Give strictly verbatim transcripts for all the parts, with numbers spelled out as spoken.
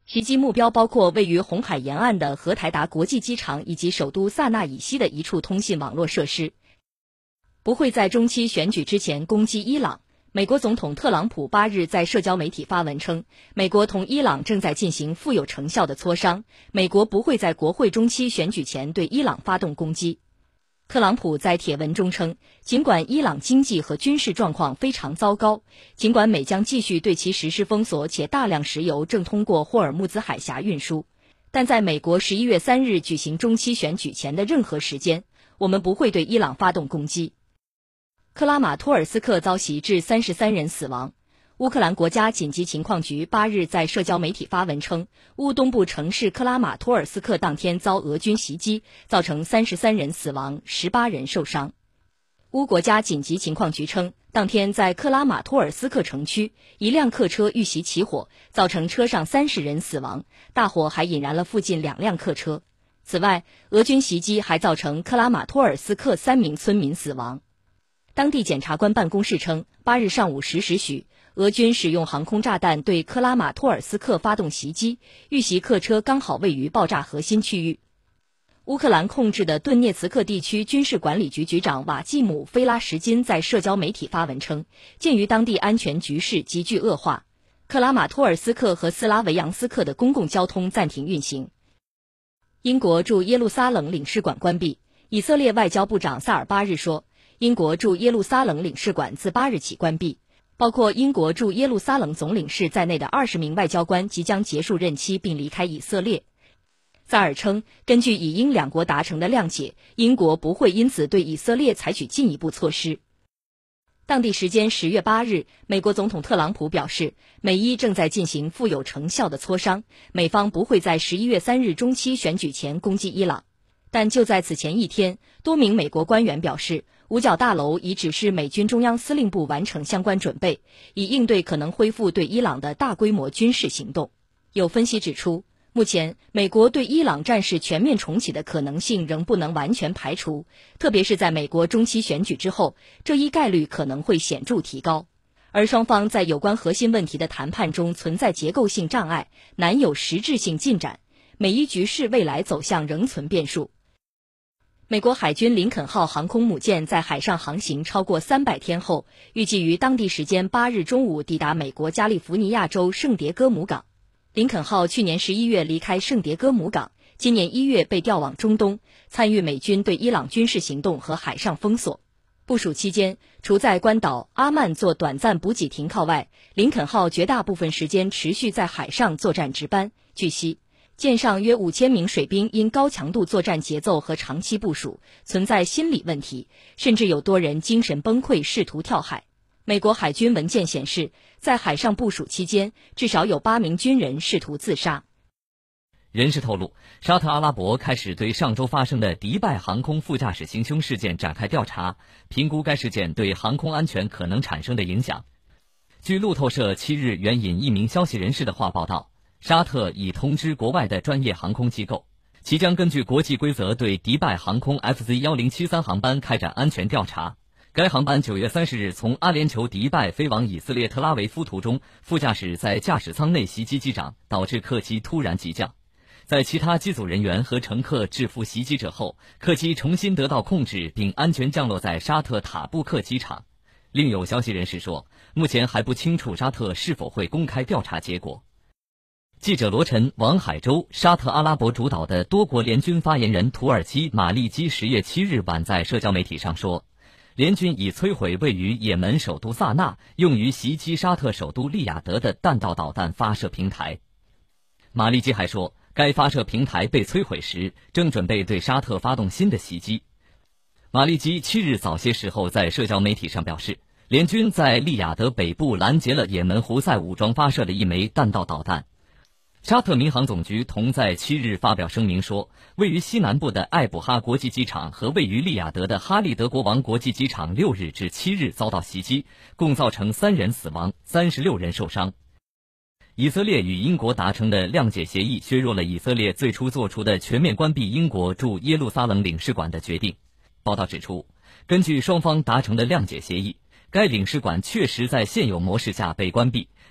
袭击目标包括位于红海沿岸的荷台达国际机场以及首都萨那以西的一处通信网络设施。不会在中期选举之前攻击伊朗。美国总统特朗普八日在社交媒体发文称，美国同伊朗正在进行富有成效的磋商，美国不会在国会中期选举前对伊朗发动攻击。特朗普在帖文中称，尽管伊朗经济和军事状况非常糟糕，尽管美将继续对其实施封锁，且大量石油正通过霍尔木兹海峡运输，但在美国十一月三日举行中期选举前的任何时间，我们不会对伊朗发动攻击。克拉马托尔斯克遭袭致三十三人死亡。乌克兰国家紧急情况局八日在社交媒体发文称，乌东部城市克拉马托尔斯克当天遭俄军袭击，造成三十三人死亡，十八人受伤。乌国家紧急情况局称，当天在克拉马托尔斯克城区，一辆客车遇袭起火，造成车上三十人死亡，大火还引燃了附近两辆客车。此外，俄军袭击还造成克拉马托尔斯克三名村民死亡。当地检察官办公室称，八日上午十时许，俄军使用航空炸弹对克拉马托尔斯克发动袭击，遇袭客车刚好位于爆炸核心区域。乌克兰控制的顿涅茨克地区军事管理局局长瓦季姆·菲拉什金在社交媒体发文称，鉴于当地安全局势急剧恶化，克拉马托尔斯克和斯拉维扬斯克的公共交通暂停运行。英国驻耶路撒冷领事馆关闭。以色列外交部长萨尔八日说，英国驻耶路撒冷领事馆自八日起关闭，包括英国驻耶路撒冷总领事在内的二十名外交官即将结束任期并离开以色列。萨尔称，根据以英两国达成的谅解，英国不会因此对以色列采取进一步措施。当地时间十月八日，美国总统特朗普表示，美伊正在进行富有成效的磋商，美方不会在十一月三日中期选举前攻击伊朗。但就在此前一天，多名美国官员表示，五角大楼已指示美军中央司令部完成相关准备，以应对可能恢复对伊朗的大规模军事行动。有分析指出，目前美国对伊朗战事全面重启的可能性仍不能完全排除，特别是在美国中期选举之后，这一概率可能会显著提高。而双方在有关核心问题的谈判中存在结构性障碍，难有实质性进展，美伊局势未来走向仍存变数。美国海军林肯号航空母舰在海上航行超过三百天后，预计于当地时间八日中午抵达美国加利福尼亚州圣迭戈姆港。林肯号去年十一月离开圣迭戈姆港，今年一月被调往中东，参与美军对伊朗军事行动和海上封锁。部署期间，除在关岛阿曼做短暂补给停靠外，林肯号绝大部分时间持续在海上作战值班。据悉，舰上约五千名水兵因高强度作战节奏和长期部署，存在心理问题，甚至有多人精神崩溃，试图跳海。美国海军文件显示，在海上部署期间，至少有八名军人试图自杀。 人士透露，沙特阿拉伯开始对上周发生的迪拜航空副驾驶行凶事件展开调查，评估该事件对航空安全可能产生的影响。据路透社七日援引一名消息人士的话报道，沙特已通知国外的专业航空机构，其将根据国际规则对迪拜航空 F Z 一零七三 航班开展安全调查。该航班九月三十日从阿联酋迪拜飞往以色列特拉维夫途中，副驾驶在驾驶舱内袭击机长，导致客机突然急降。在其他机组人员和乘客制服袭击者后，客机重新得到控制并安全降落在沙特塔布克机场。另有消息人士说，目前还不清楚沙特是否会公开调查结果。记者罗晨、王海洲，沙特阿拉伯主导的多国联军发言人土耳其马利基十月七日晚在社交媒体上说，联军已摧毁位于也门首都萨那用于袭击沙特首都利雅得的弹道导弹发射平台。马利基还说，该发射平台被摧毁时，正准备对沙特发动新的袭击。马利基七日早些时候在社交媒体上表示，联军在利雅得北部拦截了也门胡塞武装发射的一枚弹道导弹。沙特民航总局同在七日发表声明说，位于西南部的艾卜哈国际机场和位于利雅得的哈利德国王国际机场六日至七日遭到袭击，共造成三人死亡，三十六人受伤。以色列与英国达成的谅解协议削弱了以色列最初做出的全面关闭英国驻耶路撒冷领事馆的决定。报道指出，根据双方达成的谅解协议，该领事馆确实在现有模式下被关闭，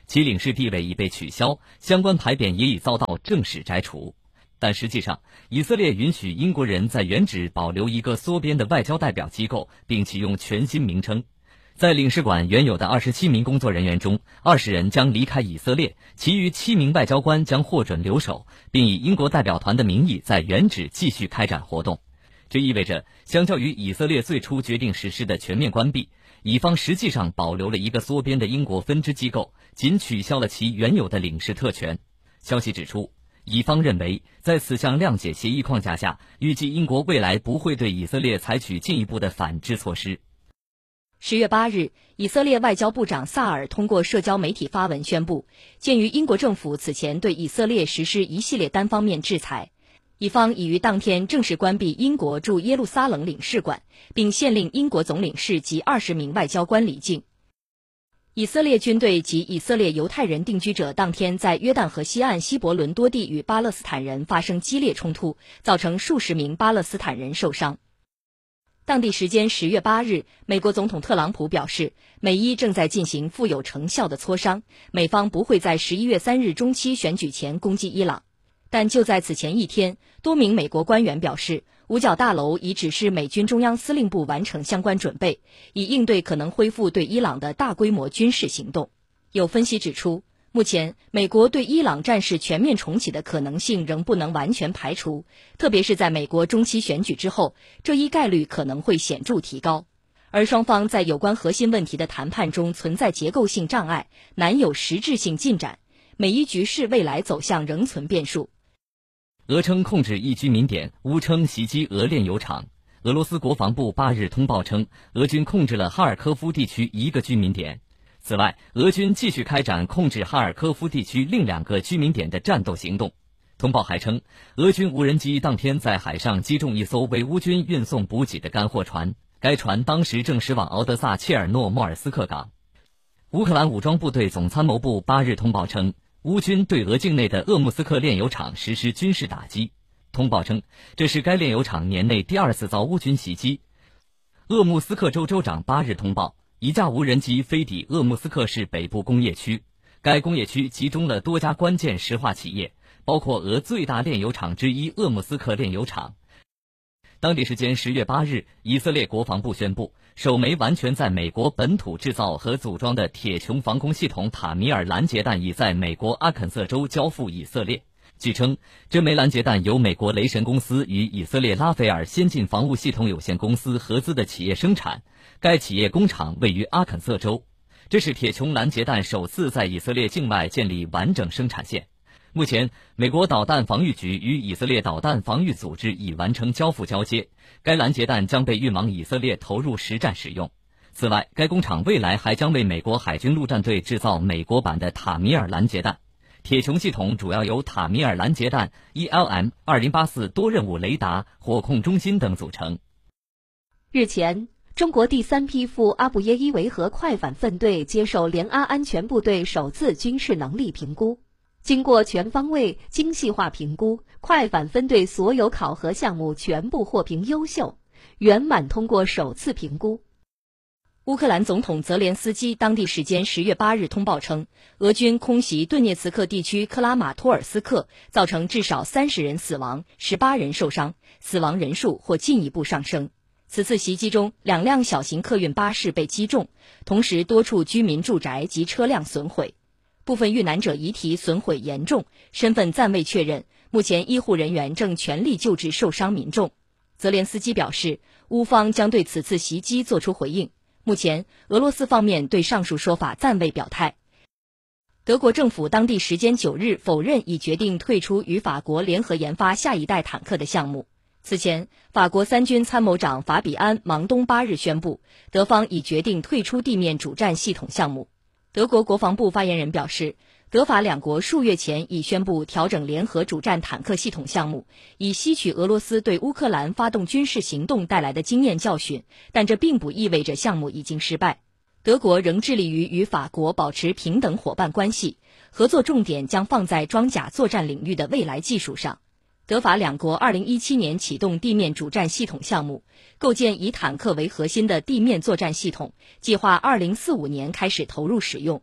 其领事地位已被取消，相关牌匾也已遭到正式摘除。但实际上，以色列允许英国人在原址保留一个缩编的外交代表机构，并启用全新名称。在领事馆原有的二十七名工作人员中，二十人将离开以色列，其余七名外交官将获准留守，并以英国代表团的名义在原址继续开展活动。这意味着，相较于以色列最初决定实施的全面关闭，以方实际上保留了一个缩编的英国分支机构，仅取消了其原有的领事特权。消息指出，以方认为，在此项谅解协议框架下，预计英国未来不会对以色列采取进一步的反制措施。 十月八日，以色列外交部长萨尔通过社交媒体发文宣布，鉴于英国政府此前对以色列实施一系列单方面制裁，以方已于当天正式关闭英国驻耶路撒冷领事馆，并限令英国总领事及二十名外交官离境。以色列军队及以色列犹太人定居者当天在约旦河西岸希伯伦多地与巴勒斯坦人发生激烈冲突，造成数十名巴勒斯坦人受伤。当地时间十月八日，美国总统特朗普表示，美伊正在进行富有成效的磋商，美方不会在十一月三日中期选举前攻击伊朗。但就在此前一天，多名美国官员表示，五角大楼已指示美军中央司令部完成相关准备，以应对可能恢复对伊朗的大规模军事行动。有分析指出，目前美国对伊朗战事全面重启的可能性仍不能完全排除，特别是在美国中期选举之后，这一概率可能会显著提高。而双方在有关核心问题的谈判中存在结构性障碍，难有实质性进展，美伊局势未来走向仍存变数。 俄称控制一居民点，乌称袭击俄炼油厂。俄罗斯国防部八日通报称，俄军控制了哈尔科夫地区一个居民点。此外，俄军继续开展控制哈尔科夫地区另两个居民点的战斗行动。通报还称，俄军无人机当天在海上击中一艘为乌军运送补给的干货船，该船当时正驶往敖德萨切尔诺莫尔斯克港。乌克兰武装部队总参谋部八日通报称，乌军对俄境内的鄂木斯克炼油厂实施军事打击。通报称，这是该炼油厂年内第二次遭乌军袭击。鄂木斯克州州长八日通报，一架无人机飞抵鄂木斯克市北部工业区，该工业区集中了多家关键石化企业，包括俄最大炼油厂之一鄂木斯克炼油厂。当地时间十月八日，以色列国防部宣布，首枚完全在美国本土制造和组装的铁穹防空系统塔米尔拦截弹已在美国阿肯色州交付以色列。据称，这枚拦截弹由美国雷神公司与以色列拉斐尔先进防务系统有限公司合资的企业生产，该企业工厂位于阿肯色州。这是铁穹拦截弹首次在以色列境外建立完整生产线。目前，美国导弹防御局与以色列导弹防御组织已完成交付交接，该拦截弹将被运往以色列投入实战使用。此外，该工厂未来还将为美国海军陆战队制造美国版的塔米尔拦截弹。铁穹系统主要由塔米尔拦截弹、E L M 二零八四多任务雷达、火控中心等组成。 日前，中国第三批赴阿布耶伊维和快反分队接受联阿安全部队首次军事能力评估。经过全方位、精细化评估，快反分队所有考核项目全部获评优秀，圆满通过首次评估。 乌克兰总统泽连斯基当地时间十月八日通报称，俄军空袭顿涅茨克地区克拉马托尔斯克，造成至少三十人死亡，十八人受伤，死亡人数或进一步上升。此次袭击中，两辆小型客运巴士被击中，同时多处居民住宅及车辆损毁，部分遇难者遗体损毁严重，身份暂未确认。目前医护人员正全力救治受伤民众。泽连斯基表示，乌方将对此次袭击作出回应。目前，俄罗斯方面对上述说法暂未表态。德国政府当地时间九日否认已决定退出与法国联合研发下一代坦克的项目。此前，法国三军参谋长法比安·芒东八日宣布，德方已决定退出地面主战系统项目。德国国防部发言人表示，德法两国数月前已宣布调整联合主战坦克系统项目，以吸取俄罗斯对乌克兰发动军事行动带来的经验教训，但这并不意味着项目已经失败。德国仍致力于与法国保持平等伙伴关系，合作重点将放在装甲作战领域的未来技术上。德法两国二零一七年启动地面主战系统项目，构建以坦克为核心的地面作战系统，计划二零四五年开始投入使用。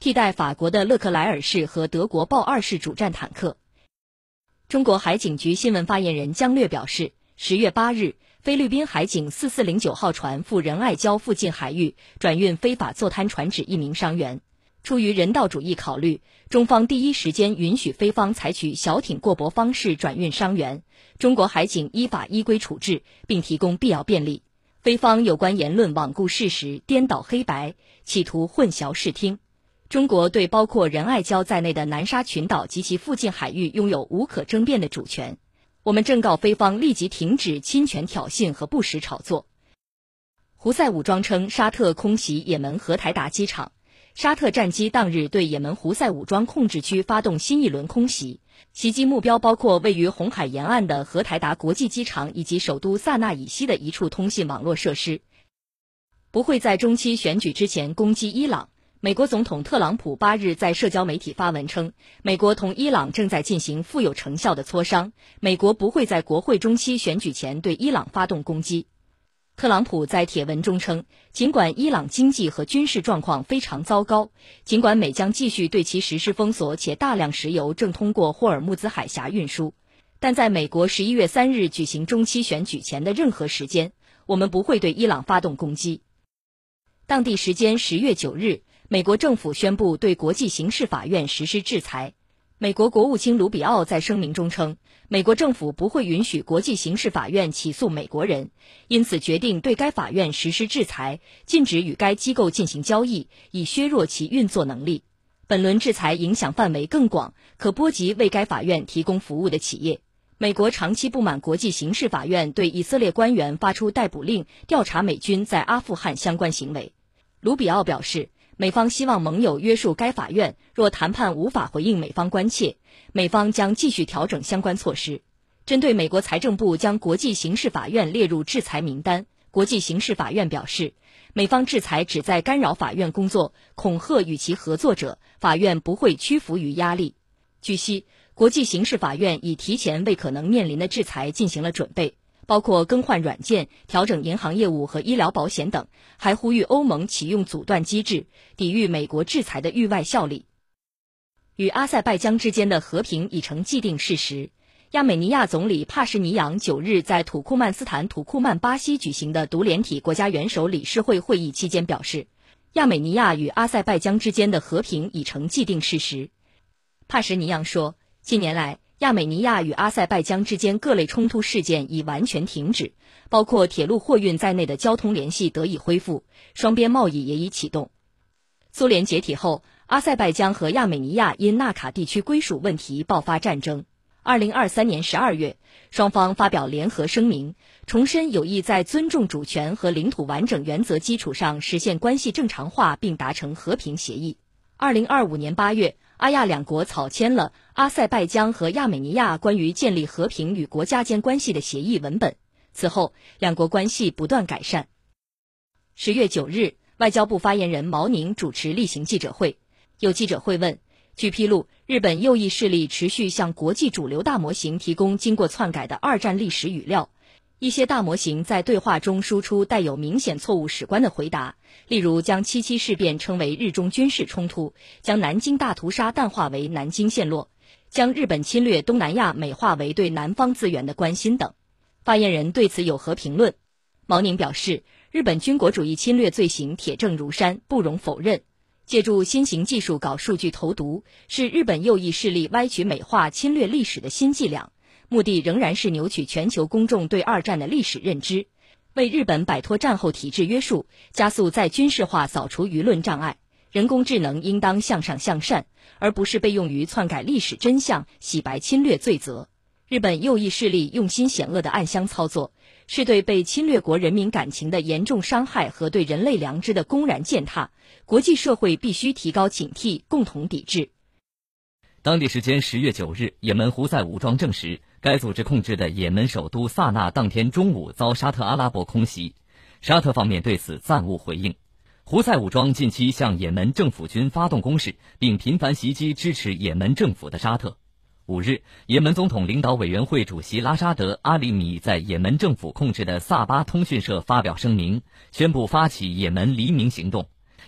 替代法国的勒克莱尔式和德国豹二式主战坦克。中国海警局新闻发言人姜略表示，十月八日，菲律宾海警四四零九号船赴仁爱礁附近海域转运非法坐滩船只一名伤员。出于人道主义考虑，中方第一时间允许菲方采取小艇过驳方式转运伤员，中国海警依法依规处置，并提供必要便利。菲方有关言论罔顾事实、颠倒黑白，企图混淆视听。中国对包括仁爱礁在内的南沙群岛及其附近海域拥有无可争辩的主权。我们正告菲方立即停止侵权挑衅和不实炒作。胡塞武装称沙特空袭也门荷台达机场，沙特战机当日对也门胡塞武装控制区发动新一轮空袭，袭击目标包括位于红海沿岸的荷台达国际机场以及首都萨那以西的一处通信网络设施。不会在中期选举之前攻击伊朗。美国总统特朗普八日在社交媒体发文称，美国同伊朗正在进行富有成效的磋商，美国不会在国会中期选举前对伊朗发动攻击。特朗普在帖文中称，尽管伊朗经济和军事状况非常糟糕，尽管美将继续对其实施封锁，且大量石油正通过霍尔木兹海峡运输，但在美国十一月三日举行中期选举前的任何时间，我们不会对伊朗发动攻击。当地时间十月九日，美国政府宣布对国际刑事法院实施制裁。美国国务卿卢比奥在声明中称，美国政府不会允许国际刑事法院起诉美国人，因此决定对该法院实施制裁，禁止与该机构进行交易，以削弱其运作能力。本轮制裁影响范围更广，可波及为该法院提供服务的企业。美国长期不满国际刑事法院对以色列官员发出逮捕令，调查美军在阿富汗相关行为。卢比奥表示，美方希望盟友约束该法院，若谈判无法回应美方关切，美方将继续调整相关措施。针对美国财政部将国际刑事法院列入制裁名单，国际刑事法院表示，美方制裁旨在干扰法院工作，恐吓与其合作者，法院不会屈服于压力。据悉，国际刑事法院已提前为可能面临的制裁进行了准备，包括更换软件、调整银行业务和医疗保险等，还呼吁欧盟启用阻断机制，抵御美国制裁的域外效力。与阿塞拜疆之间的和平已成既定事实。亚美尼亚总理帕什尼扬九日在土库曼斯坦土库曼巴西举行的独联体国家元首理事会会议期间表示，亚美尼亚与阿塞拜疆之间的和平已成既定事实。帕什尼扬说，近年来亚美尼亚与阿塞拜疆之间各类冲突事件已完全停止，包括铁路货运在内的交通联系得以恢复，双边贸易也已启动。苏联解体后，阿塞拜疆和亚美尼亚因纳卡地区归属问题爆发战争。二零二三年十二月，双方发表联合声明，重申有意在尊重主权和领土完整原则基础上实现关系正常化，并达成和平协议。二零二五年八月，阿亚两国草签了阿塞拜疆和亚美尼亚关于建立和平与国家间关系的协议文本。此后，两国关系不断改善。十月九日，外交部发言人毛宁主持例行记者会，有记者会问，据披露，日本右翼势力持续向国际主流大模型提供经过篡改的二战历史语料，一些大模型在对话中输出带有明显错误史观的回答，例如将七七事变称为日中军事冲突，将南京大屠杀淡化为南京陷落，将日本侵略东南亚美化为对南方资源的关心等。发言人对此有何评论？毛宁表示，日本军国主义侵略罪行铁证如山，不容否认。借助新型技术搞数据投毒，是日本右翼势力歪曲美化侵略历史的新伎俩，目的仍然是扭曲全球公众对二战的历史认知，为日本摆脱战后体制约束，加速再军事化扫除舆论障碍。人工智能应当向上向善，而不是被用于篡改历史真相、洗白侵略罪责。日本右翼势力用心险恶的暗箱操作，是对被侵略国人民感情的严重伤害和对人类良知的公然践踏，国际社会必须提高警惕，共同抵制。 当地时间十月九日，也门胡塞武装证实，该组织控制的也门首都萨那当天中午遭沙特阿拉伯空袭，沙特方面对此暂无回应。胡塞武装近期向也门政府军发动攻势，并频繁袭击支持也门政府的沙特。五日，也门总统领导委员会主席拉沙德·阿里米在也门政府控制的萨巴通讯社发表声明，宣布发起也门黎明行动。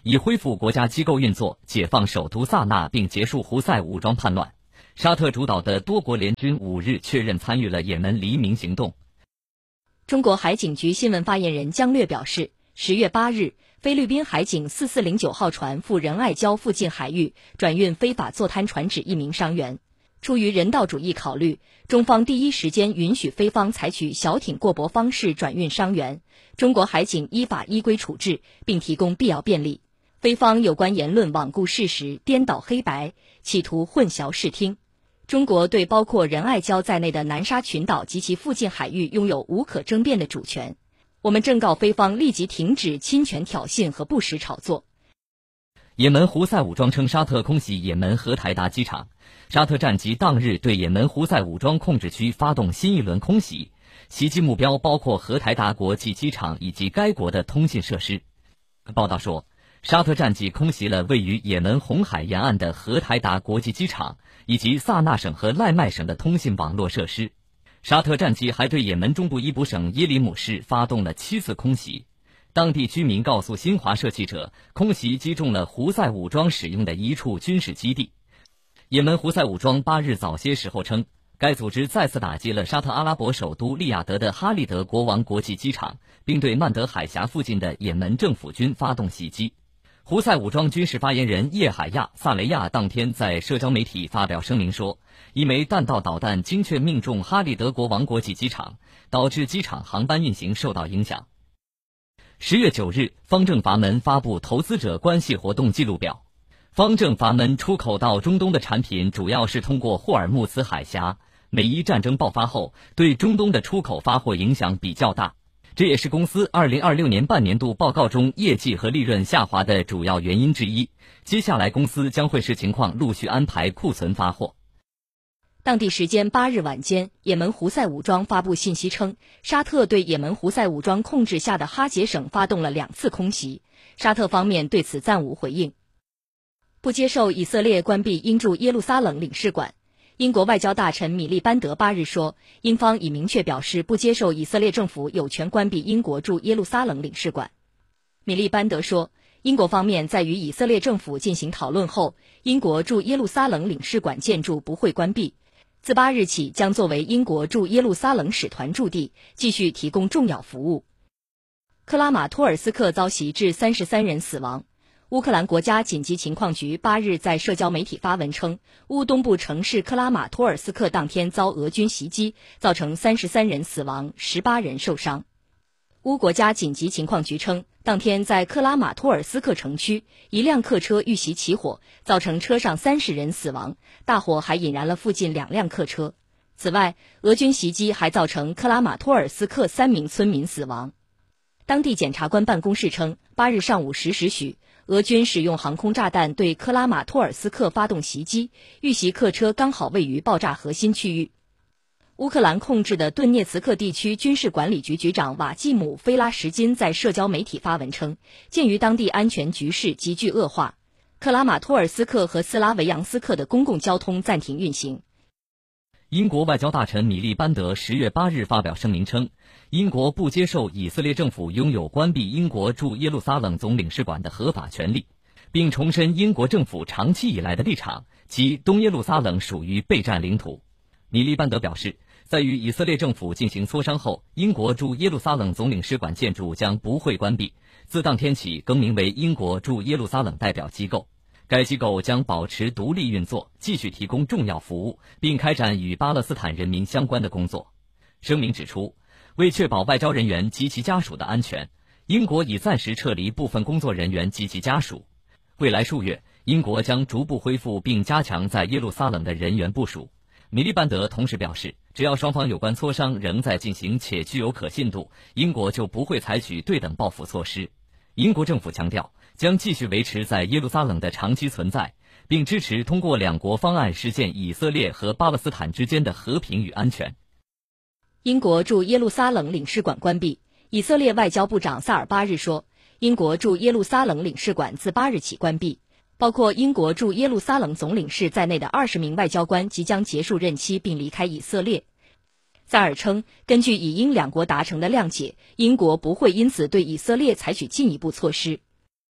以恢复国家机构运作、解放首都萨那并结束胡塞武装叛乱。沙特主导的多国联军五日确认参与了也门黎明行动。 中国海警局新闻发言人姜略表示，十月八日，菲律宾海警四四零九号船赴仁爱礁附近海域转运非法坐滩船只一名伤员。出于人道主义考虑，中方第一时间允许菲方采取小艇过驳方式转运伤员，中国海警依法依规处置，并提供必要便利。菲方有关言论罔顾事实、颠倒黑白，企图混淆视听。中国对包括仁爱礁在内的南沙群岛及其附近海域拥有无可争辩的主权。我们正告菲方立即停止侵权挑衅和不实炒作。 也门胡塞武装称沙特空袭也门荷台达机场，沙特战机当日对也门胡塞武装控制区发动新一轮空袭，袭击目标包括荷台达国际机场以及该国的通信设施。报道说，沙特战机空袭了位于也门红海沿岸的荷台达国际机场以及萨那省和赖麦省的通信网络设施。沙特战机还对也门中部伊卜省耶里姆市发动了七次空袭。当地居民告诉新华社记者，空袭击中了胡塞武装使用的一处军事基地。也门胡塞武装八日早些时候称，该组织再次打击了沙特阿拉伯首都利雅得的哈利德国王国际机场，并对曼德海峡附近的也门政府军发动袭击。胡塞武装军事发言人叶海亚·萨雷亚当天在社交媒体发表声明说，一枚弹道导弹精确命中哈利德国王国际机场，导致机场航班运行受到影响。十月九日，方正阀门发布投资者关系活动记录表。方正阀门出口到中东的产品主要是通过霍尔木兹海峡，美伊战争爆发后，对中东的出口发货影响比较大，这也是公司二零二六年半年度报告中业绩和利润下滑的主要原因之一。接下来公司将会视情况陆续安排库存发货。 当地时间八日晚间，也门胡塞武装发布信息称，沙特对也门胡塞武装控制下的哈杰省发动了两次空袭，沙特方面对此暂无回应。不接受以色列关闭英驻耶路撒冷领事馆，英国外交大臣米利班德八日说，英方已明确表示不接受以色列政府有权关闭英国驻耶路撒冷领事馆。米利班德说，英国方面在与以色列政府进行讨论后，英国驻耶路撒冷领事馆建筑不会关闭，自八日起将作为英国驻耶路撒冷使团驻地，继续提供重要服务。克拉马托尔斯克遭袭致三十三人死亡。乌克兰国家紧急情况局八日在社交媒体发文称，乌东部城市克拉马托尔斯克当天遭俄军袭击，造成三十三人死亡，十八人受伤。乌国家紧急情况局称，当天在克拉马托尔斯克城区，一辆客车遇袭起火，造成车上三十人死亡，大火还引燃了附近两辆客车。此外，俄军袭击还造成克拉马托尔斯克三名村民死亡。当地检察官办公室称，八日上午十时许，俄军使用航空炸弹对克拉马托尔斯克发动袭击，遇袭客车刚好位于爆炸核心区域。乌克兰控制的顿涅茨克地区军事管理局局长瓦季姆·菲拉什金在社交媒体发文称，鉴于当地安全局势急剧恶化，克拉马托尔斯克和斯拉维扬斯克的公共交通暂停运行。 英国外交大臣米利班德十月八日发表声明称，英国不接受以色列政府拥有关闭英国驻耶路撒冷总领事馆的合法权利，并重申英国政府长期以来的立场，即东耶路撒冷属于备战领土。米利班德表示，在与以色列政府进行磋商后，英国驻耶路撒冷总领事馆建筑将不会关闭，自当天起更名为英国驻耶路撒冷代表机构。该机构将保持独立运作，继续提供重要服务，并开展与巴勒斯坦人民相关的工作。声明指出，为确保外交人员及其家属的安全，英国已暂时撤离部分工作人员及其家属。未来数月，英国将逐步恢复并加强在耶路撒冷的人员部署。米利班德同时表示，只要双方有关磋商仍在进行且具有可信度，英国就不会采取对等报复措施。英国政府强调，将继续维持在耶路撒冷的长期存在，并支持通过两国方案实现以色列和巴勒斯坦之间的和平与安全。 英国驻耶路撒冷领事馆关闭。以色列外交部长萨尔八日说，英国驻耶路撒冷领事馆自八日起关闭，包括英国驻耶路撒冷总领事在内的二十名外交官即将结束任期并离开以色列。萨尔称，根据以英两国达成的谅解，英国不会因此对以色列采取进一步措施。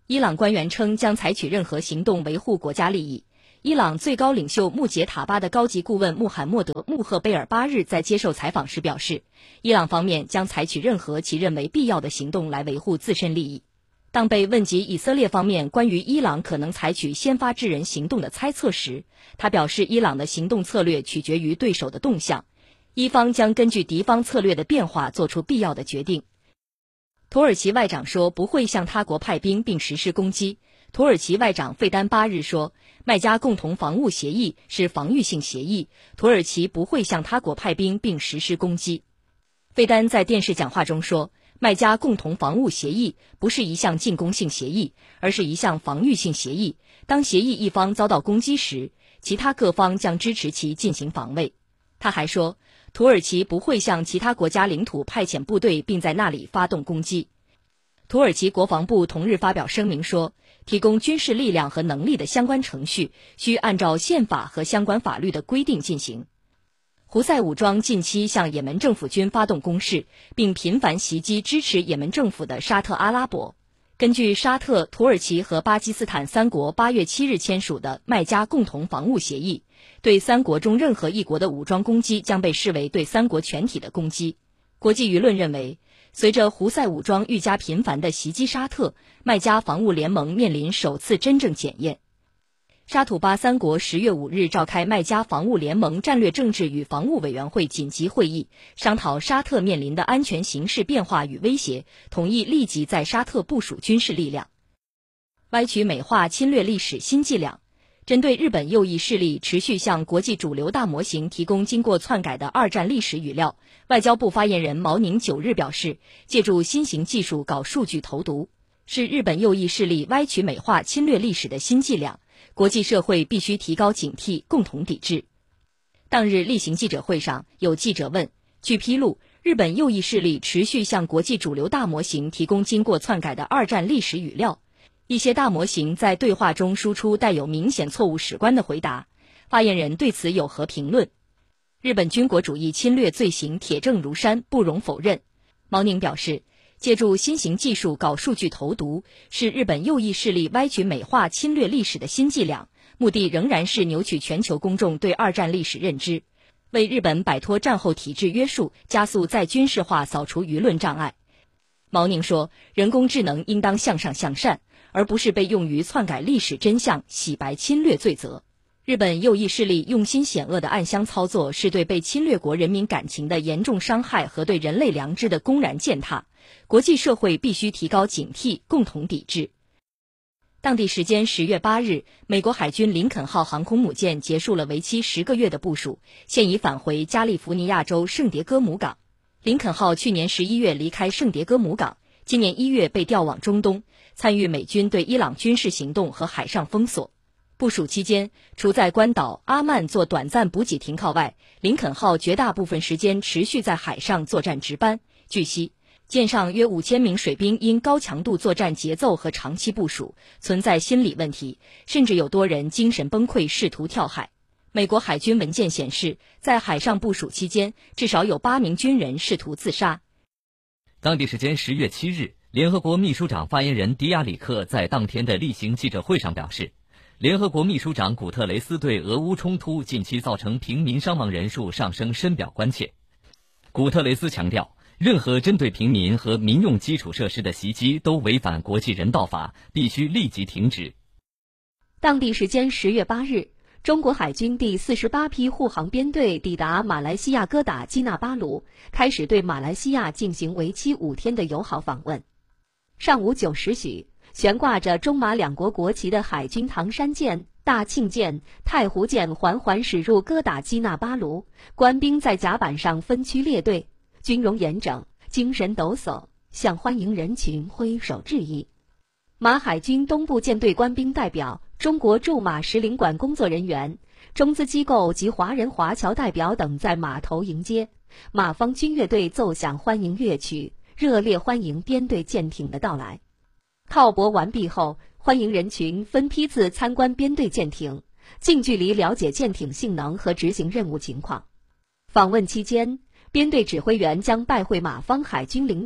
伊朗官员称将采取任何行动维护国家利益。伊朗最高领袖穆杰塔巴的高级顾问穆罕默德·穆赫贝尔巴日在接受采访时表示，伊朗方面将采取任何其认为必要的行动来维护自身利益。当被问及以色列方面关于伊朗可能采取先发制人行动的猜测时，他表示伊朗的行动策略取决于对手的动向，伊方将根据敌方策略的变化做出必要的决定。土耳其外长说不会向他国派兵并实施攻击。土耳其外长费丹巴日说，麦加共同防务协议是防御性协议，土耳其不会向他国派兵并实施攻击。费丹在电视讲话中说，麦加共同防务协议不是一项进攻性协议，而是一项防御性协议。当协议一方遭到攻击时，其他各方将支持其进行防卫。他还说，土耳其不会向其他国家领土派遣部队并在那里发动攻击。土耳其国防部同日发表声明说，提供军事力量和能力的相关程序需按照宪法和相关法律的规定进行。胡塞武装近期向也门政府军发动攻势，并频繁袭击支持也门政府的沙特阿拉伯。根据沙特、土耳其和巴基斯坦三国八月七日签署的麦加共同防务协议，对三国中任何一国的武装攻击将被视为对三国全体的攻击。国际舆论认为，随着胡塞武装愈加频繁地袭击沙特，麦加防务联盟面临首次真正检验。沙土巴三国十月五日召开麦加防务联盟战略政治与防务委员会紧急会议，商讨沙特面临的安全形势变化与威胁，同意立即在沙特部署军事力量。歪曲美化侵略历史新伎俩。针对日本右翼势力持续向国际主流大模型提供经过篡改的二战历史语料，外交部发言人毛宁九日表示，借助新型技术搞数据投毒，是日本右翼势力歪曲美化侵略历史的新伎俩，国际社会必须提高警惕，共同抵制。当日例行记者会上，有记者问，据披露，日本右翼势力持续向国际主流大模型提供经过篡改的二战历史语料，一些大模型在对话中输出带有明显错误史观的回答，发言人对此有何评论？日本军国主义侵略罪行铁证如山，不容否认。毛宁表示，借助新型技术搞数据投毒，是日本右翼势力歪曲美化侵略历史的新伎俩，目的仍然是扭曲全球公众对二战历史认知，为日本摆脱战后体制约束，加速再军事化扫除舆论障碍。毛宁说，人工智能应当向上向善，而不是被用于篡改历史真相、洗白侵略罪责。日本右翼势力用心险恶的暗箱操作，是对被侵略国人民感情的严重伤害和对人类良知的公然践踏。国际社会必须提高警惕，共同抵制。当地时间十月八日，美国海军林肯号航空母舰结束了为期十个月的部署，现已返回加利福尼亚州圣迭戈姆港。林肯号去年十一月离开圣迭戈姆港，今年一月被调往中东，参与美军对伊朗军事行动和海上封锁。部署期间，除在关岛阿曼做短暂补给停靠外，林肯号绝大部分时间持续在海上作战值班。据悉，舰上约五千名水兵因高强度作战节奏和长期部署，存在心理问题，甚至有多人精神崩溃，试图跳海。美国海军文件显示，在海上部署期间，至少有八名军人试图自杀。 当地时间十月七日，联合国秘书长发言人迪亚里克在当天的例行记者会上表示，联合国秘书长古特雷斯对俄乌冲突近期造成平民伤亡人数上升深表关切。古特雷斯强调，任何针对平民和民用基础设施的袭击都违反国际人道法，必须立即停止。 当地时间十月八日，中国海军第四十八批护航编队抵达马来西亚哥打基纳巴鲁，开始对马来西亚进行为期五天的友好访问。上午九时许，悬挂着中马两国国旗的海军唐山舰、大庆舰、太湖舰缓缓驶入哥打基纳巴鲁，官兵在甲板上分区列队，军容严整，精神抖擞，向欢迎人群挥手致意。马海军东部舰队官兵代表、中国驻马使领馆工作人员、中资机构及华人华侨代表等在码头迎接，马方军乐队奏响欢迎乐曲，热烈欢迎编队舰艇的到来。靠泊完毕后，欢迎人群分批次参观编队舰艇，近距离了解舰艇性能和执行任务情况。访问期间，编队指挥员将拜会马方海军领导，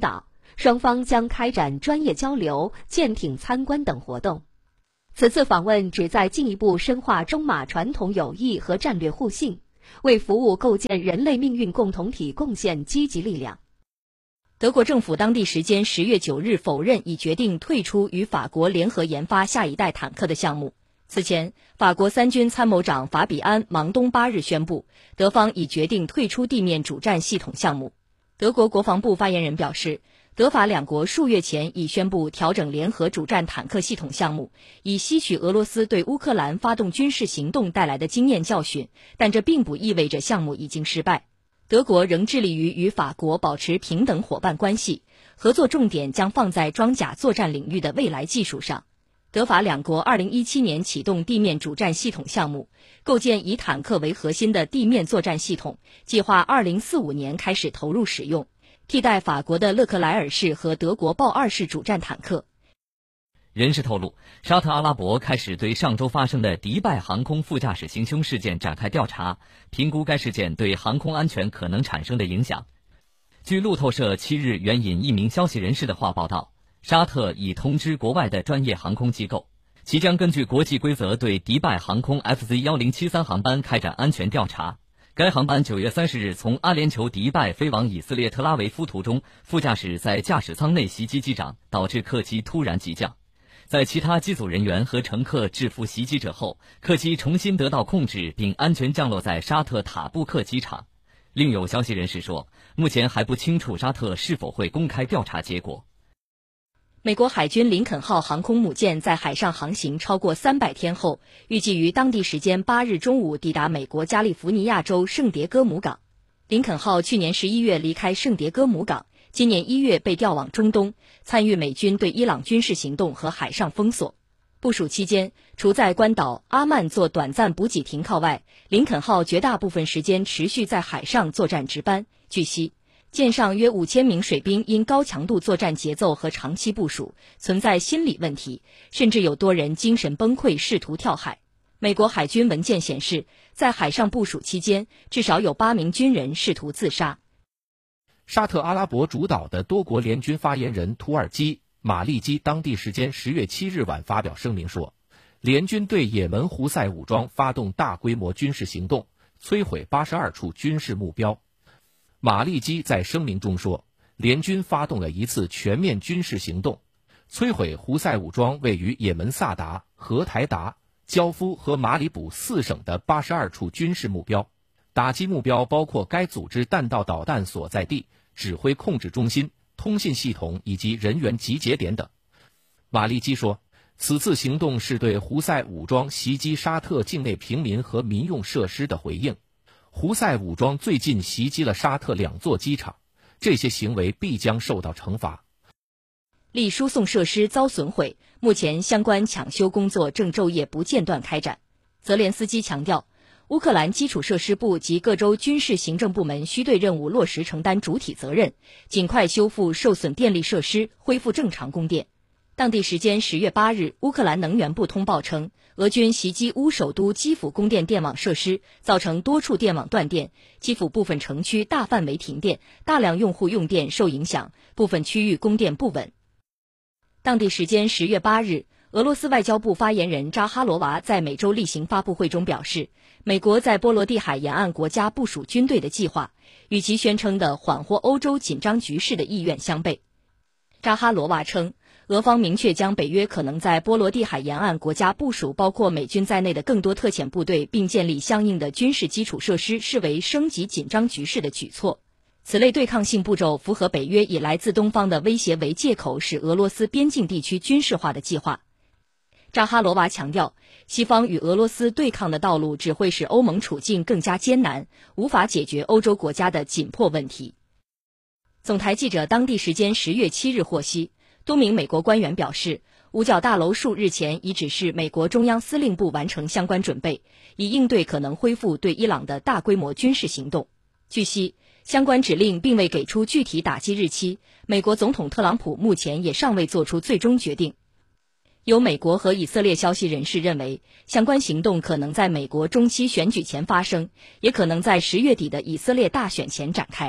双方将开展专业交流、舰艇参观等活动。此次访问旨在进一步深化中马传统友谊和战略互信，为服务构建人类命运共同体贡献积极力量。 德国政府当地时间十月九日否认已决定退出与法国联合研发下一代坦克的项目。此前，法国三军参谋长法比安·芒东八日宣布，德方已决定退出地面主战系统项目。德国国防部发言人表示，德法两国数月前已宣布调整联合主战坦克系统项目，以吸取俄罗斯对乌克兰发动军事行动带来的经验教训，但这并不意味着项目已经失败。德国仍致力于与法国保持平等伙伴关系，合作重点将放在装甲作战领域的未来技术上。德法两国二零一七年启动地面主战系统项目，构建以坦克为核心的地面作战系统，计划二零四五年开始投入使用，替代法国的勒克莱尔式和德国豹二式主战坦克。 人士透露，沙特阿拉伯开始对上周发生的迪拜航空副驾驶行凶事件展开调查，评估该事件对航空安全可能产生的影响。据路透社七日援引一名消息人士的话报道，沙特已通知国外的专业航空机构，其将根据国际规则对迪拜航空 F Z 一零七三航班开展安全调查。该航班九月三十日从阿联酋迪拜飞往以色列特拉维夫途中，副驾驶在驾驶舱内袭击机长，导致客机突然急降。在其他机组人员和乘客制服袭击者后，客机重新得到控制并安全降落在沙特塔布克机场。另有消息人士说，目前还不清楚沙特是否会公开调查结果。 美国海军林肯号航空母舰在海上航行超过三百天后，预计于当地时间八日中午抵达美国加利福尼亚州圣迭戈姆港。林肯号去年十一月离开圣迭戈姆港，今年一月被调往中东，参与美军对伊朗军事行动和海上封锁。部署期间，除在关岛阿曼做短暂补给停靠外，林肯号绝大部分时间持续在海上作战值班。据悉，舰上约五千名水兵因高强度作战节奏和长期部署，存在心理问题，甚至有多人精神崩溃，试图跳海。美国海军文件显示，在海上部署期间，至少有八名军人试图自杀。 沙特阿拉伯主导的多国联军发言人土耳其马利基当地时间十月七日晚发表声明说，联军对也门胡塞武装发动大规模军事行动，摧毁八十二处军事目标。马利基在声明中说，联军发动了一次全面军事行动，摧毁胡塞武装位于也门萨达、荷台达、焦夫和马里卜四省的八十二处军事目标，打击目标包括该组织弹道导弹所在地、指挥控制中心、通信系统以及人员集结点等。马利基说，此次行动是对胡塞武装袭击沙特境内平民和民用设施的回应。胡塞武装最近袭击了沙特两座机场，这些行为必将受到惩罚。 力输送设施遭损毁，目前相关抢修工作正昼夜不间断开展。泽连斯基强调，乌克兰基础设施部及各州军事行政部门需对任务落实承担主体责任，尽快修复受损电力设施，恢复正常供电。当地时间十月八日，乌克兰能源部通报称，俄军袭击乌首都基辅供电电网设施，造成多处电网断电，基辅部分城区大范围停电，大量用户用电受影响，部分区域供电不稳。当地时间十月八日，俄罗斯外交部发言人扎哈罗娃在美洲例行发布会中表示，美国在波罗的海沿岸国家部署军队的计划，与其宣称的缓和欧洲紧张局势的意愿相悖。扎哈罗娃称，俄方明确将北约可能在波罗的海沿岸国家部署包括美军在内的更多特遣部队，并建立相应的军事基础设施，视为升级紧张局势的举措。此类对抗性步骤符合北约以来自东方的威胁为借口使俄罗斯边境地区军事化的计划。扎哈罗娃强调，西方与俄罗斯对抗的道路只会使欧盟处境更加艰难，无法解决欧洲国家的紧迫问题。总台记者当地时间十月七日获悉，多名美国官员表示，五角大楼数日前已指示美国中央司令部完成相关准备，以应对可能恢复对伊朗的大规模军事行动。据悉，相关指令并未给出具体打击日期，美国总统特朗普目前也尚未做出最终决定。有美国和以色列消息人士认为，相关行动可能在美国中期选举前发生，也可能在十月底的以色列大选前展开。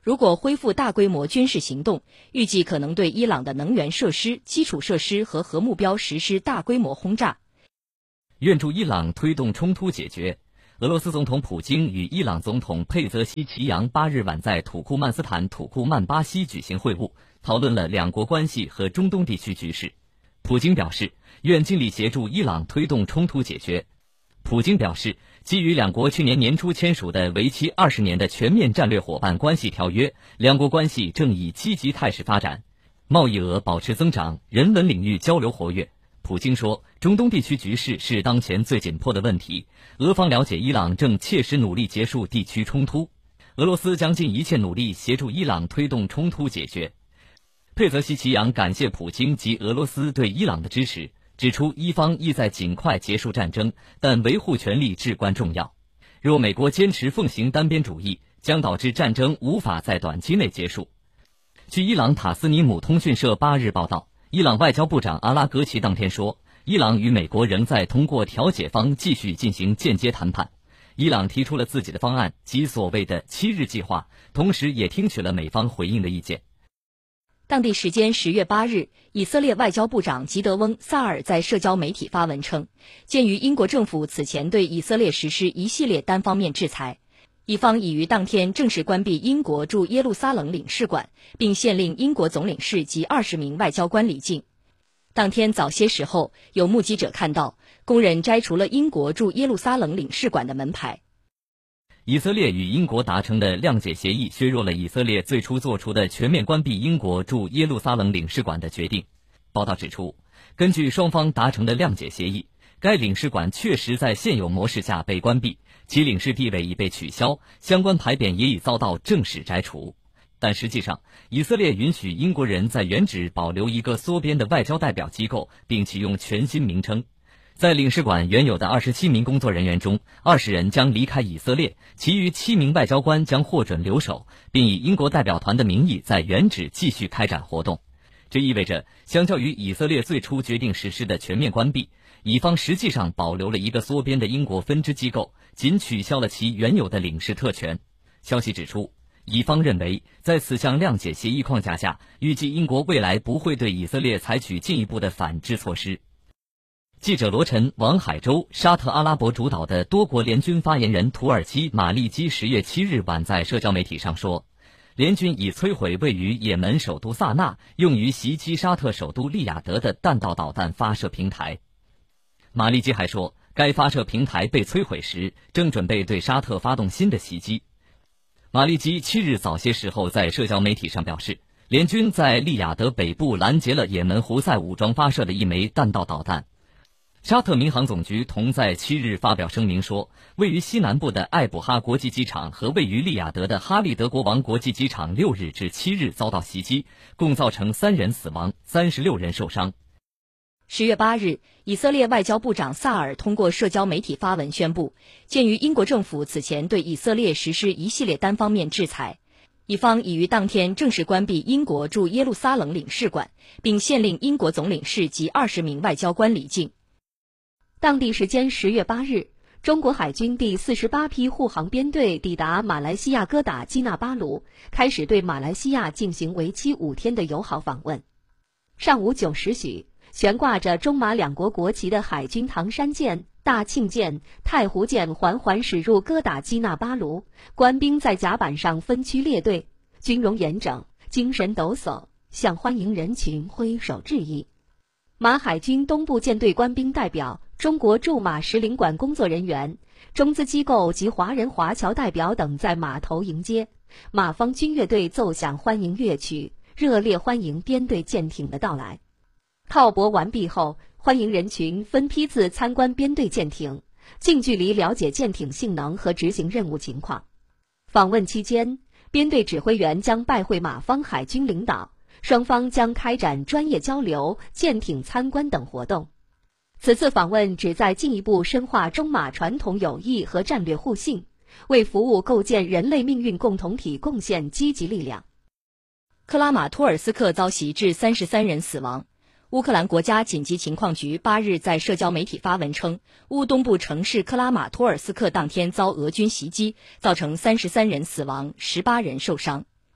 如果恢复大规模军事行动，预计可能对伊朗的能源设施、基础设施和核目标实施大规模轰炸。 愿助伊朗推动冲突解决。俄罗斯总统普京与伊朗总统佩泽西奇扬八日晚在土库曼斯坦土库曼巴西举行会晤，讨论了两国关系和中东地区局势。普京表示，愿尽力协助伊朗推动冲突解决。普京表示，基于两国去年年初签署的为期二十年的全面战略伙伴关系条约，两国关系正以积极态势发展，贸易额保持增长，人文领域交流活跃。普京说，中东地区局势是当前最紧迫的问题，俄方了解伊朗正切实努力结束地区冲突，俄罗斯将尽一切努力协助伊朗推动冲突解决。佩泽西奇扬感谢普京及俄罗斯对伊朗的支持，指出伊方意在尽快结束战争，但维护权利至关重要。若美国坚持奉行单边主义，将导致战争无法在短期内结束。据伊朗塔斯尼姆通讯社八日报道，伊朗外交部长阿拉格齐当天说，伊朗与美国仍在通过调解方继续进行间接谈判。伊朗提出了自己的方案及所谓的七日计划，同时也听取了美方回应的意见。 当地时间十月八日，以色列外交部长吉德翁·萨尔在社交媒体发文称，鉴于英国政府此前对以色列实施一系列单方面制裁，以方已于当天正式关闭英国驻耶路撒冷领事馆，并限令英国总领事及二十名外交官离境。当天早些时候，有目击者看到工人摘除了英国驻耶路撒冷领事馆的门牌。 以色列与英国达成的谅解协议削弱了以色列最初做出的全面关闭英国驻耶路撒冷领事馆的决定。报道指出，根据双方达成的谅解协议，该领事馆确实在现有模式下被关闭，其领事地位已被取消，相关牌匾也已遭到正式摘除。但实际上，以色列允许英国人在原址保留一个缩编的外交代表机构，并启用全新名称。在领事馆原有的二十七名工作人员中，二十人将离开以色列，其余七名外交官将获准留守，并以英国代表团的名义在原址继续开展活动。这意味着，相较于以色列最初决定实施的全面关闭，以方实际上保留了一个缩编的英国分支机构，仅取消了其原有的领事特权。消息指出，以方认为，在此项谅解协议框架下，预计英国未来不会对以色列采取进一步的反制措施。记者罗晨、王海洲，沙特阿拉伯主导的多国联军发言人土耳其马利基十月七日晚在社交媒体上说，联军已摧毁位于也门首都萨那用于袭击沙特首都利雅得的弹道导弹发射平台。马利基还说，该发射平台被摧毁时，正准备对沙特发动新的袭击。马利基七日早些时候在社交媒体上表示，联军在利雅得北部拦截了也门胡塞武装发射的一枚弹道导弹。沙特民航总局同在七日发表声明说，位于西南部的艾卜哈国际机场和位于利雅得的哈利德国王国际机场六日至七日遭到袭击，共造成三人死亡，三十六人受伤。 十月八日，以色列外交部长萨尔通过社交媒体发文宣布，鉴于英国政府此前对以色列实施一系列单方面制裁，以方已于当天正式关闭英国驻耶路撒冷领事馆，并限令英国总领事及二十名外交官离境。 当地时间十月八日，中国海军第四十八批护航编队抵达马来西亚哥打基纳巴鲁，开始对马来西亚进行为期五天的友好访问。上午九时许，悬挂着中马两国国旗的海军唐山舰、大庆舰、太湖舰缓缓驶入哥打基纳巴鲁，官兵在甲板上分区列队，军容严整，精神抖擞，向欢迎人群挥手致意。马海军东部舰队官兵代表、中国驻马使领馆工作人员、中资机构及华人华侨代表等在码头迎接，马方军乐队奏响欢迎乐曲，热烈欢迎编队舰艇的到来。靠泊完毕后，欢迎人群分批次参观编队舰艇，近距离了解舰艇性能和执行任务情况。访问期间，编队指挥员将拜会马方海军领导，双方将开展专业交流、舰艇参观等活动。此次访问旨在进一步深化中马传统友谊和战略互信，为服务构建人类命运共同体贡献积极力量。 克拉马托尔斯克遭袭致三十三人死亡。乌克兰国家紧急情况局八日在社交媒体发文称，乌东部城市克拉马托尔斯克当天遭俄军袭击，造成三十三人死亡，十八人受伤。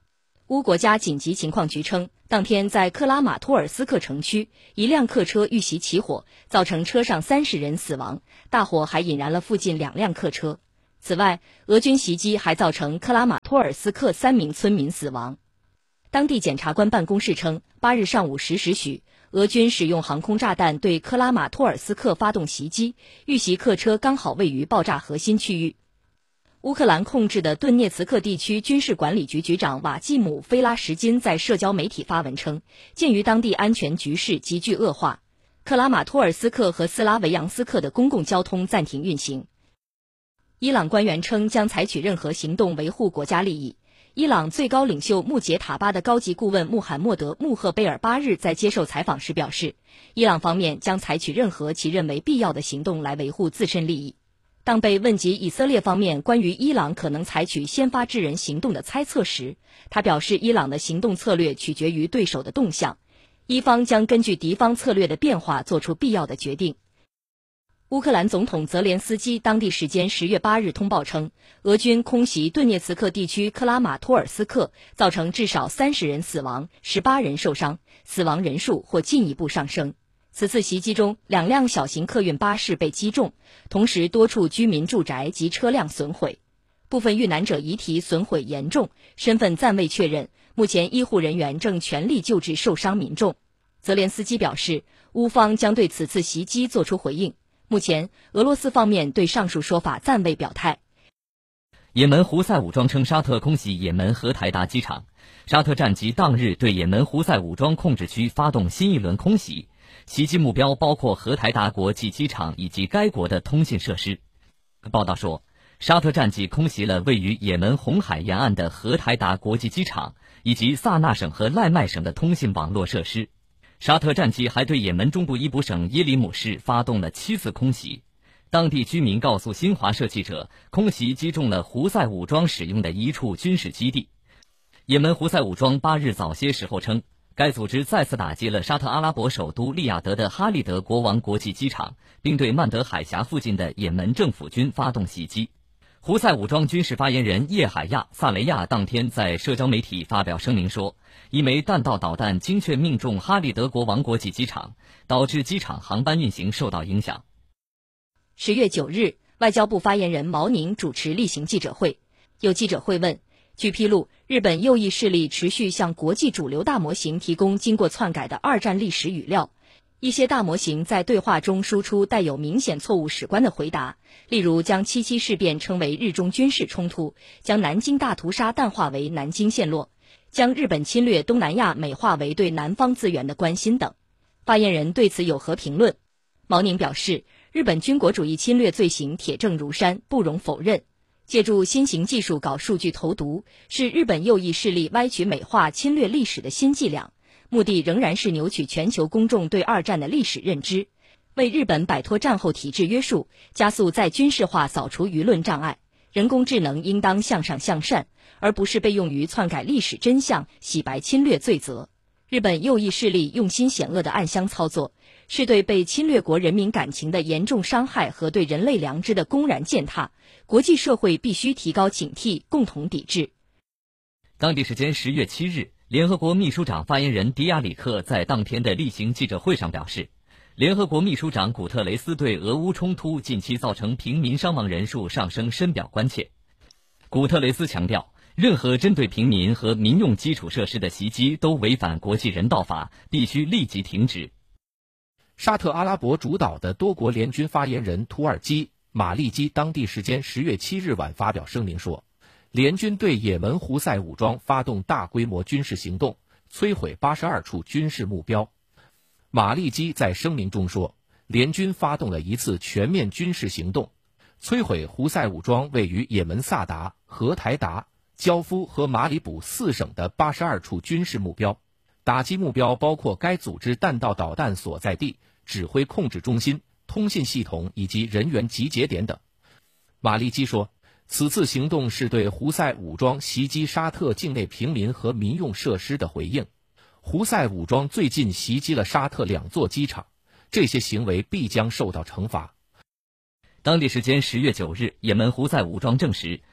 乌国家紧急情况局称，当天在克拉马托尔斯克城区，一辆客车遇袭起火，造成车上三十人死亡，大火还引燃了附近两辆客车。此外，俄军袭击还造成克拉马托尔斯克三名村民死亡。当地检察官办公室称，八日上午十时许，俄军使用航空炸弹对克拉马托尔斯克发动袭击，遇袭客车刚好位于爆炸核心区域。乌克兰控制的顿涅茨克地区军事管理局局长瓦季姆·菲拉什金在社交媒体发文称，鉴于当地安全局势急剧恶化，克拉马托尔斯克和斯拉维扬斯克的公共交通暂停运行。伊朗官员称将采取任何行动维护国家利益。伊朗最高领袖穆杰塔巴的高级顾问穆罕默德·穆赫贝尔八日在接受采访时表示，伊朗方面将采取任何其认为必要的行动来维护自身利益。当被问及以色列方面关于伊朗可能采取先发制人行动的猜测时，他表示伊朗的行动策略取决于对手的动向，伊方将根据敌方策略的变化做出必要的决定。乌克兰总统泽连斯基当地时间十月八日通报称，俄军空袭顿涅茨克地区克拉马托尔斯克，造成至少三十人死亡，十八人受伤，死亡人数或进一步上升。此次袭击中，两辆小型客运巴士被击中，同时多处居民住宅及车辆损毁，部分遇难者遗体损毁严重，身份暂未确认。目前医护人员正全力救治受伤民众。泽连斯基表示，乌方将对此次袭击作出回应。目前，俄罗斯方面对上述说法暂未表态。 也门胡塞武装称沙特空袭也门荷台达机场，沙特战机当日对也门胡塞武装控制区发动新一轮空袭，袭击目标包括荷台达国际机场以及该国的通信设施。报道说，沙特战机空袭了位于也门红海沿岸的荷台达国际机场以及萨那省和赖麦省的通信网络设施。沙特战机还对也门中部伊卜省耶里姆市发动了七次空袭。当地居民告诉新华社记者，空袭击中了胡塞武装使用的一处军事基地。也门胡塞武装八日早些时候称，该组织再次打击了沙特阿拉伯首都利雅得的哈利德国王国际机场，并对曼德海峡附近的也门政府军发动袭击。胡塞武装军事发言人叶海亚·萨雷亚当天在社交媒体发表声明说，一枚弹道导弹精确命中哈利德国王国际机场，导致机场航班运行受到影响。 十月九日，外交部发言人毛宁主持例行记者会，有记者会问，据披露，日本右翼势力持续向国际主流大模型提供经过篡改的二战历史语料，一些大模型在对话中输出带有明显错误史观的回答，例如将七七事变称为日中军事冲突，将南京大屠杀淡化为南京陷落，将日本侵略东南亚美化为对南方资源的关心等。发言人对此有何评论？毛宁表示，日本军国主义侵略罪行铁证如山，不容否认。借助新型技术搞数据投毒，是日本右翼势力歪曲美化侵略历史的新伎俩，目的仍然是扭曲全球公众对二战的历史认知，为日本摆脱战后体制约束，加速再军事化扫除舆论障碍。人工智能应当向上向善，而不是被用于篡改历史真相、洗白侵略罪责。日本右翼势力用心险恶的暗箱操作，是对被侵略国人民感情的严重伤害和对人类良知的公然践踏，国际社会必须提高警惕，共同抵制。 当地时间十月七日，联合国秘书长发言人迪亚里克在当天的例行记者会上表示，联合国秘书长古特雷斯对俄乌冲突近期造成平民伤亡人数上升深表关切。古特雷斯强调，任何针对平民和民用基础设施的袭击都违反国际人道法，必须立即停止。 沙特阿拉伯主导的多国联军发言人土耳其马利基当地时间十月七日晚发表声明说，联军对也门胡塞武装发动大规模军事行动，摧毁八十二处军事目标。马利基在声明中说，联军发动了一次全面军事行动，摧毁胡塞武装位于也门萨达、荷台达、焦夫和马里卜四省的八十二处军事目标，打击目标包括该组织弹道导弹所在地、指挥控制中心、通信系统以及人员集结点等。马利基说，此次行动是对胡塞武装袭击沙特境内平民和民用设施的回应。胡塞武装最近袭击了沙特两座机场，这些行为必将受到惩罚。 当地时间十月九日，也门胡塞武装证实，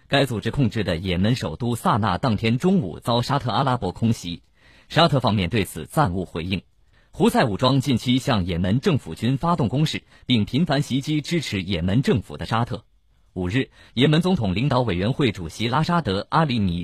该组织控制的也门首都萨那当天中午遭沙特阿拉伯空袭，沙特方面对此暂无回应。胡塞武装近期向也门政府军发动攻势，并频繁袭击支持也门政府的沙特。五日，也门总统领导委员会主席拉沙德·阿里米